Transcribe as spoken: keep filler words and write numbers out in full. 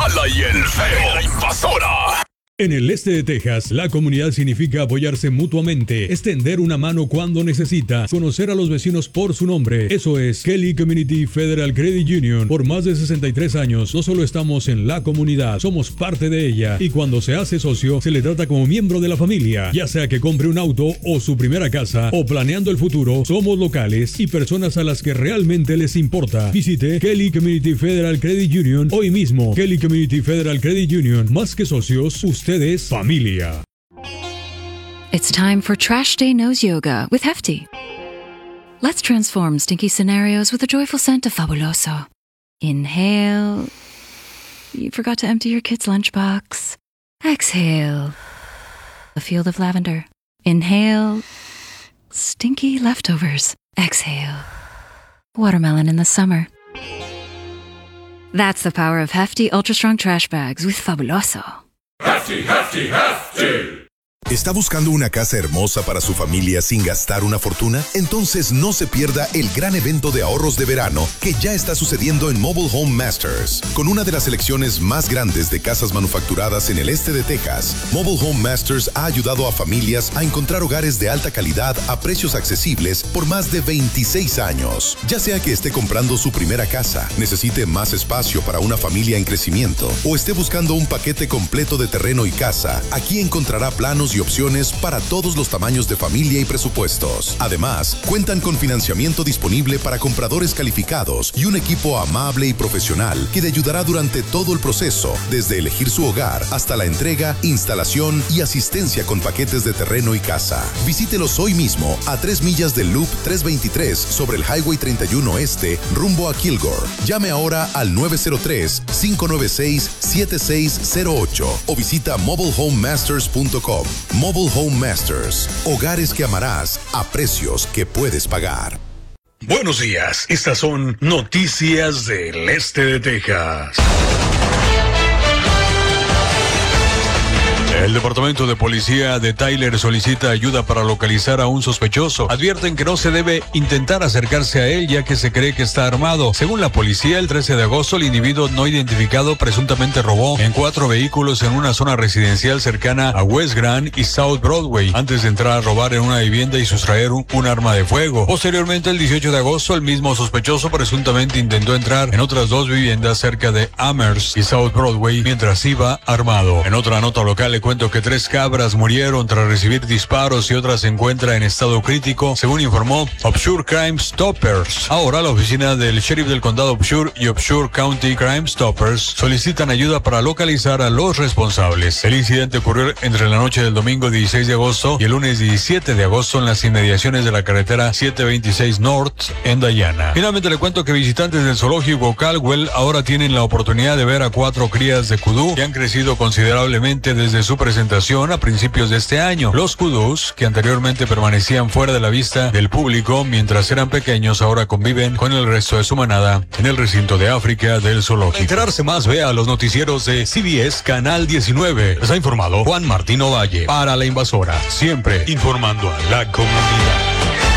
mala y el feo. La invasora. En el este de Texas, la comunidad significa apoyarse mutuamente, extender una mano cuando necesita, conocer a los vecinos por su nombre. Eso es Kelly Community Federal Credit Union. Por más de sesenta y tres años, no solo estamos en la comunidad, somos parte de ella. Y cuando se hace socio, se le trata como miembro de la familia. Ya sea que compre un auto o su primera casa, o planeando el futuro, somos locales y personas a las que realmente les importa. Visite Kelly Community Federal Credit Union hoy mismo. Kelly Community Federal Credit Union, más que socios, usted es familia. It's time for Trash Day Nose Yoga with Hefty. Let's transform stinky scenarios with a joyful scent of Fabuloso. Inhale. You forgot to empty your kid's lunchbox. Exhale. A field of lavender. Inhale. Stinky leftovers. Exhale. Watermelon in the summer. That's the power of Hefty Ultra Strong Trash Bags with Fabuloso. Hefty, hefty, hefty. ¿Está buscando una casa hermosa para su familia sin gastar una fortuna? Entonces no se pierda el gran evento de ahorros de verano que ya está sucediendo en Mobile Home Masters. Con una de las selecciones más grandes de casas manufacturadas en el este de Texas, Mobile Home Masters ha ayudado a familias a encontrar hogares de alta calidad a precios accesibles por más de veintiséis años. Ya sea que esté comprando su primera casa, necesite más espacio para una familia en crecimiento o esté buscando un paquete completo de terreno y casa, aquí encontrará planos y opciones para todos los tamaños de familia y presupuestos. Además, cuentan con financiamiento disponible para compradores calificados y un equipo amable y profesional que le ayudará durante todo el proceso, desde elegir su hogar hasta la entrega, instalación y asistencia con paquetes de terreno y casa. Visítelos hoy mismo a tres millas del Loop trescientos veintitrés sobre el Highway treinta y uno Este, rumbo a Kilgore. Llame ahora al nueve cero tres, cinco nueve seis, siete seis cero ocho o visita mobile home masters punto com. Mobile Home Masters, hogares que amarás a precios que puedes pagar. Buenos días, estas son noticias del este de Texas. El Departamento de Policía de Tyler solicita ayuda para localizar a un sospechoso. Advierten que no se debe intentar acercarse a él ya que se cree que está armado. Según la policía, el trece de agosto el individuo no identificado presuntamente robó en cuatro vehículos en una zona residencial cercana a West Grand y South Broadway antes de entrar a robar en una vivienda y sustraer un, un arma de fuego. Posteriormente, el dieciocho de agosto, el mismo sospechoso presuntamente intentó entrar en otras dos viviendas cerca de Amherst y South Broadway mientras iba armado. En otra nota local le cuento que tres cabras murieron tras recibir disparos y otra se encuentra en estado crítico, según informó Upshur Crime Stoppers. Ahora la oficina del sheriff del condado Upshur y Upshur County Crime Stoppers solicitan ayuda para localizar a los responsables. El incidente ocurrió entre la noche del domingo dieciséis de agosto y el lunes diecisiete de agosto en las inmediaciones de la carretera setecientos veintiséis North en Diana. Finalmente le cuento que visitantes del zoológico Caldwell ahora tienen la oportunidad de ver a cuatro crías de kudú que han crecido considerablemente desde su presentación a principios de este año. Los kudús, que anteriormente permanecían fuera de la vista del público mientras eran pequeños, ahora conviven con el resto de su manada en el recinto de África del zoológico. Para enterarse más, vea los noticieros de C B S Canal diecinueve. Les ha informado Juan Martín Ovalle para La Invasora, siempre informando a la comunidad.